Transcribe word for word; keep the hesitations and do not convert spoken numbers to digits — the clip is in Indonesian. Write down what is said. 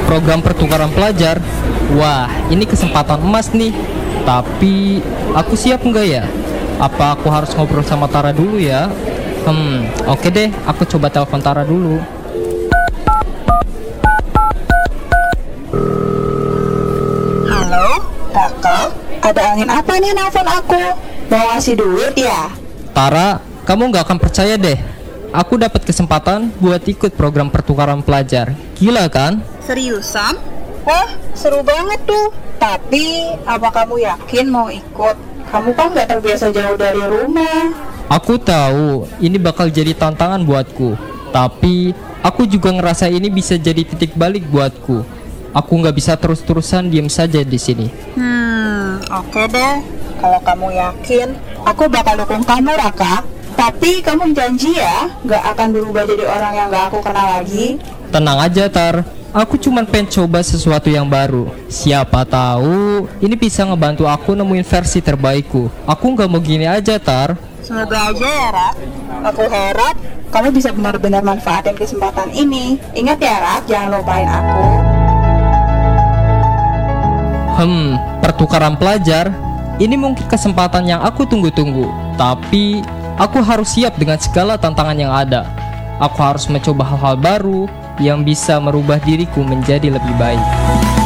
Program pertukaran pelajar. Wah, ini kesempatan emas nih. Tapi aku siap nggak ya? Apa aku harus ngobrol sama Tara dulu ya? Hmm, oke deh, aku coba telepon Tara dulu. Halo, kakak. Ada angin apa nih nelfon aku? Mau ngasih duit ya? Tara, kamu nggak akan percaya deh. Aku dapat kesempatan buat ikut program pertukaran pelajar. Gila kan? Seriusan? Wah, seru banget tuh. Tapi, apa kamu yakin mau ikut? Kamu kan gak terbiasa jauh dari rumah. Aku tahu ini bakal jadi tantangan buatku. Tapi, aku juga ngerasa ini bisa jadi titik balik buatku. Aku nggak bisa terus-terusan diem saja di sini. Hmm, oke deh. Kalau kamu yakin, aku bakal dukung kamu, Raka. Tapi kamu janji ya, gak akan berubah jadi orang yang gak aku kenal lagi. Tenang aja, Tar. Aku cuma pengen coba sesuatu yang baru. Siapa tahu ini bisa ngebantu aku nemuin versi terbaikku. Aku nggak mau gini aja, Tar. Semoga aja ya, Rak. Aku harap kamu bisa benar-benar manfaatin kesempatan ini. Ingat ya, Rak, jangan lupain aku. Hmm, pertukaran pelajar. Ini mungkin kesempatan yang aku tunggu-tunggu. Tapi aku harus siap dengan segala tantangan yang ada. Aku harus mencoba hal-hal baru yang bisa merubah diriku menjadi lebih baik.